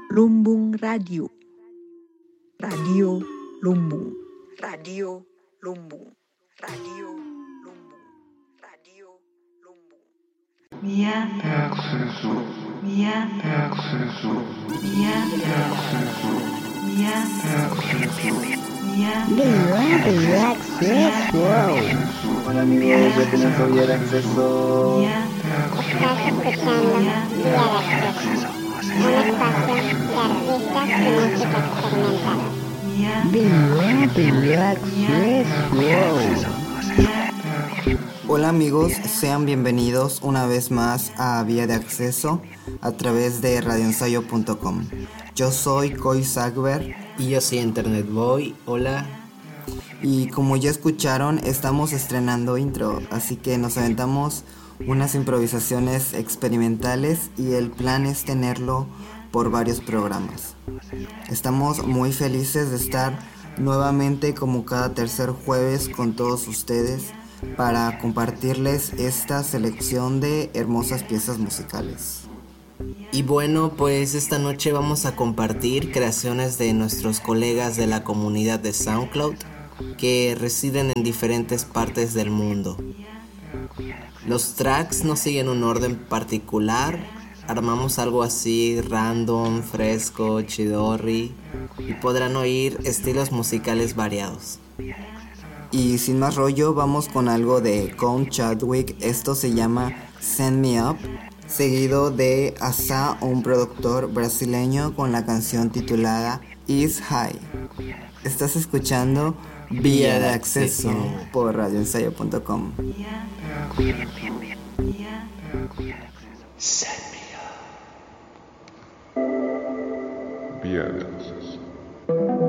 Lumbung Radio. Radio Lumbung. Radio Lumbung. Radio Lumbung. Radio Lumbung. Vía Acceso. vía Acceso. vía Acceso. vía vía Hola amigos, bienvenidos a Vía de Acceso. vía Estás escuchando Vía de Acceso, un espacio de artistas y música experimental. Hola amigos, sean bienvenidos una vez más a Vía de Acceso a través de radioensayo.com. Yo soy Coy Sagber Y yo soy Internet Boy, hola. y como ya escucharon estamos estrenando intro, así que nos aventamos unas improvisaciones experimentales y el plan es tenerlo por varios programas. Estamos muy felices de estar nuevamente como cada tercer jueves con todos ustedes para compartirles esta selección de hermosas piezas musicales. Y bueno, pues esta noche vamos a compartir creaciones de nuestros colegas de la comunidad de SoundCloud que residen en diferentes partes del mundo. Los tracks no siguen un orden particular, armamos algo así random, fresco, chidorri y podrán oír estilos musicales variados. Y sin más rollo, vamos con algo de Count Chadwick. Esto se llama Send Me Up, seguido de Asa, un productor brasileño, con la canción titulada Is High. Estás escuchando Vía de Acceso por radioensayo.com. Vía de Acceso.